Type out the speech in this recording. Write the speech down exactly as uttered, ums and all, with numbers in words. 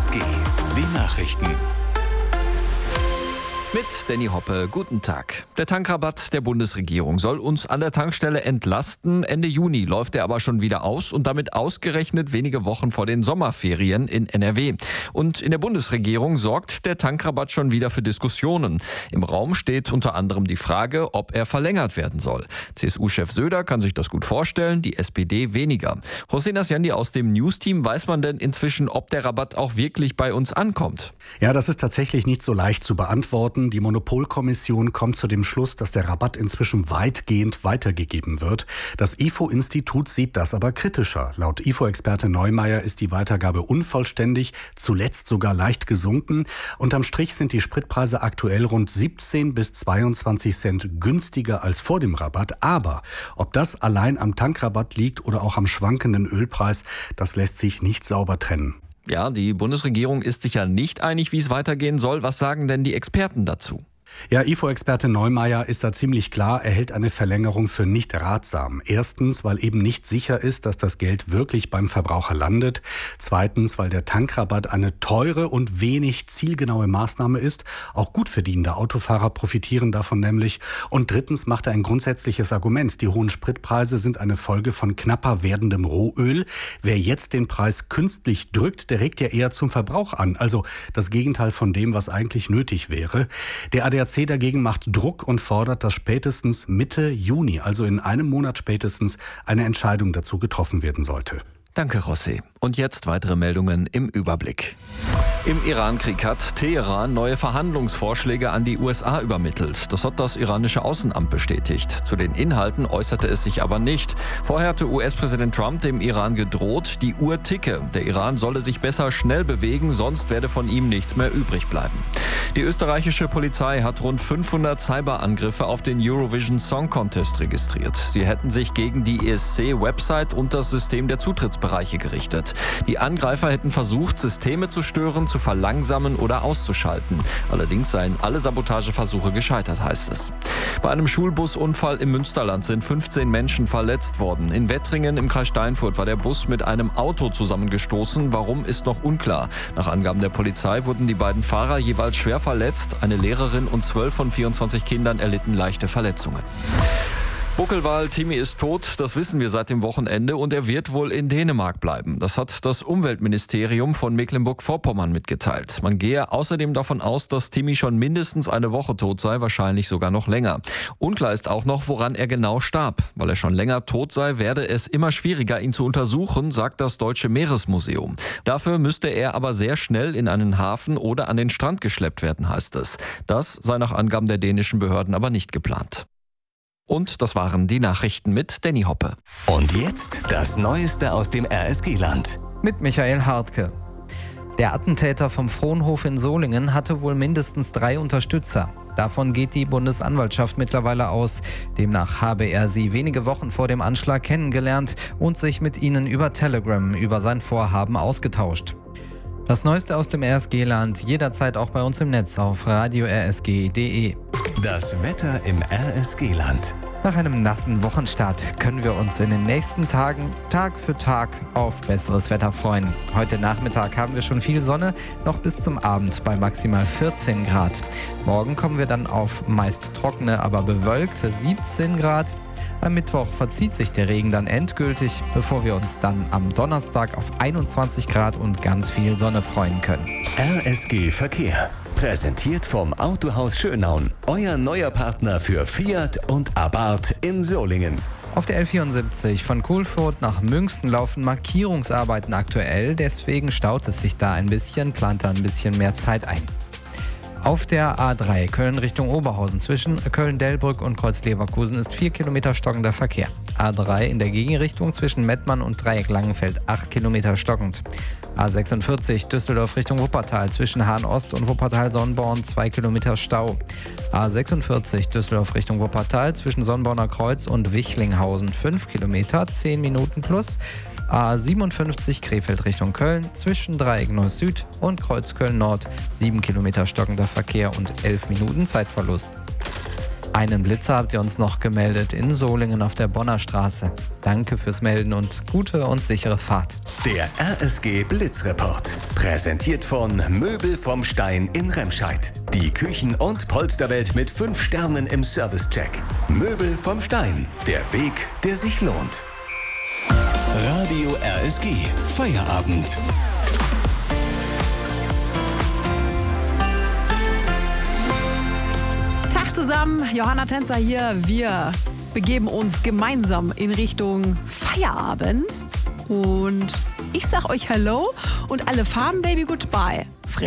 S G, die Nachrichten. Mit Danny Hoppe, guten Tag. Der Tankrabatt der Bundesregierung soll uns an der Tankstelle entlasten. Ende Juni läuft er aber schon wieder aus und damit ausgerechnet wenige Wochen vor den Sommerferien in N R W. Und in der Bundesregierung sorgt der Tankrabatt schon wieder für Diskussionen. Im Raum steht unter anderem die Frage, ob er verlängert werden soll. C S U-Chef Söder kann sich das gut vorstellen, die S P D weniger. Hossein Asjandi aus dem News-Team, weiß man denn inzwischen, ob der Rabatt auch wirklich bei uns ankommt? Ja, das ist tatsächlich nicht so leicht zu beantworten. Die Monopolkommission kommt zu dem Schluss, dass der Rabatt inzwischen weitgehend weitergegeben wird. Das I F O-Institut sieht das aber kritischer. Laut I F O-Experte Neumeier ist die Weitergabe unvollständig, zuletzt sogar leicht gesunken. Unterm Strich sind die Spritpreise aktuell rund siebzehn bis zweiundzwanzig Cent günstiger als vor dem Rabatt. Aber ob das allein am Tankrabatt liegt oder auch am schwankenden Ölpreis, das lässt sich nicht sauber trennen. Ja, die Bundesregierung ist sich ja nicht einig, wie es weitergehen soll. Was sagen denn die Experten dazu? Ja, I F O-Experte Neumeier ist da ziemlich klar, er hält eine Verlängerung für nicht ratsam. Erstens, weil eben nicht sicher ist, dass das Geld wirklich beim Verbraucher landet. Zweitens, weil der Tankrabatt eine teure und wenig zielgenaue Maßnahme ist. Auch gut verdienende Autofahrer profitieren davon nämlich. Und drittens macht er ein grundsätzliches Argument. Die hohen Spritpreise sind eine Folge von knapper werdendem Rohöl. Wer jetzt den Preis künstlich drückt, der regt ja eher zum Verbrauch an. Also das Gegenteil von dem, was eigentlich nötig wäre. Der A D A C dagegen macht Druck und fordert, dass spätestens Mitte Juni, also in einem Monat spätestens, eine Entscheidung dazu getroffen werden sollte. Danke, Rossi. Und jetzt weitere Meldungen im Überblick. Im Iran-Krieg hat Teheran neue Verhandlungsvorschläge an die U S A übermittelt. Das hat das iranische Außenamt bestätigt. Zu den Inhalten äußerte es sich aber nicht. Vorher hatte U S-Präsident Trump dem Iran gedroht, die Uhr ticke. Der Iran solle sich besser schnell bewegen, sonst werde von ihm nichts mehr übrig bleiben. Die österreichische Polizei hat rund fünfhundert Cyberangriffe auf den Eurovision Song Contest registriert. Sie hätten sich gegen die E S C-Website und das System der Zutrittsbereiche gerichtet. Die Angreifer hätten versucht, Systeme zu stören, zu verlangsamen oder auszuschalten. Allerdings seien alle Sabotageversuche gescheitert, heißt es. Bei einem Schulbusunfall im Münsterland sind fünfzehn Menschen verletzt worden. In Wettringen im Kreis Steinfurt war der Bus mit einem Auto zusammengestoßen. Warum, ist noch unklar. Nach Angaben der Polizei wurden die beiden Fahrer jeweils schwer verletzt. Eine Lehrerin und zwölf von vierundzwanzig Kindern erlitten leichte Verletzungen. Buckelwal Timi ist tot, das wissen wir seit dem Wochenende, und er wird wohl in Dänemark bleiben. Das hat das Umweltministerium von Mecklenburg-Vorpommern mitgeteilt. Man gehe außerdem davon aus, dass Timi schon mindestens eine Woche tot sei, wahrscheinlich sogar noch länger. Unklar ist auch noch, woran er genau starb. Weil er schon länger tot sei, werde es immer schwieriger, ihn zu untersuchen, sagt das Deutsche Meeresmuseum. Dafür müsste er aber sehr schnell in einen Hafen oder an den Strand geschleppt werden, heißt es. Das sei nach Angaben der dänischen Behörden aber nicht geplant. Und das waren die Nachrichten mit Danny Hoppe. Und jetzt das Neueste aus dem R S G-Land. Mit Michael Hartke. Der Attentäter vom Frohnhof in Solingen hatte wohl mindestens drei Unterstützer. Davon geht die Bundesanwaltschaft mittlerweile aus. Demnach habe er sie wenige Wochen vor dem Anschlag kennengelernt und sich mit ihnen über Telegram über sein Vorhaben ausgetauscht. Das Neueste aus dem R S G-Land jederzeit auch bei uns im Netz auf radio r s g punkt d e. Das Wetter im R S G-Land. Nach einem nassen Wochenstart können wir uns in den nächsten Tagen Tag für Tag auf besseres Wetter freuen. Heute Nachmittag haben wir schon viel Sonne, noch bis zum Abend bei maximal vierzehn Grad. Morgen kommen wir dann auf meist trockene, aber bewölkte siebzehn Grad. Am Mittwoch verzieht sich der Regen dann endgültig, bevor wir uns dann am Donnerstag auf einundzwanzig Grad und ganz viel Sonne freuen können. R S G Verkehr. Präsentiert vom Autohaus Schönaun. Euer neuer Partner für Fiat und Abarth in Solingen. Auf der L vierundsiebzig von Kulfurt nach Münsten laufen Markierungsarbeiten aktuell. Deswegen staut es sich da ein bisschen, plant da ein bisschen mehr Zeit ein. Auf der A drei Köln Richtung Oberhausen zwischen Köln-Delbrück und Kreuz-Leverkusen ist vier Kilometer stockender Verkehr. A drei in der Gegenrichtung zwischen Mettmann und Dreieck-Langenfeld acht Kilometer stockend. A sechsundvierzig Düsseldorf Richtung Wuppertal zwischen Hahn-Ost und Wuppertal-Sonnborn zwei Kilometer Stau. A sechsundvierzig Düsseldorf Richtung Wuppertal zwischen Sonnborner Kreuz und Wichlinghausen fünf Kilometer, zehn Minuten plus. A siebenundfünfzig Krefeld Richtung Köln zwischen Dreieck Neuss Süd und Kreuz Köln Nord sieben Kilometer stockender Verkehr und elf Minuten Zeitverlust. Einen Blitzer habt ihr uns noch gemeldet in Solingen auf der Bonner Straße. Danke fürs Melden und gute und sichere Fahrt. Der R S G Blitzreport. Präsentiert von Möbel vom Stein in Remscheid. Die Küchen- und Polsterwelt mit fünf Sternen im Servicecheck. Möbel vom Stein. Der Weg, der sich lohnt. Radio R S G. Feierabend. Tag zusammen, Johanna Tänzer hier. Wir begeben uns gemeinsam in Richtung Feierabend. Und ich sag euch Hello und alle Farben, Baby, goodbye.